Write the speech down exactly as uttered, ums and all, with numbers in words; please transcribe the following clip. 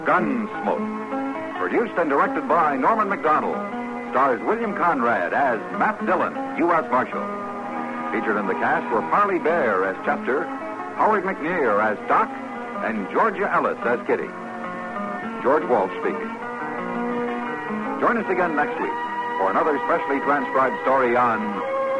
Gunsmoke. Produced and directed by Norman MacDonald. Stars William Conrad as Matt Dillon, U S Marshal. Featured in the cast were Parley Bear as Chester, Howard McNear as Doc, and Georgia Ellis as Kitty. George Walsh speaking. Join us again next week for another specially transcribed story on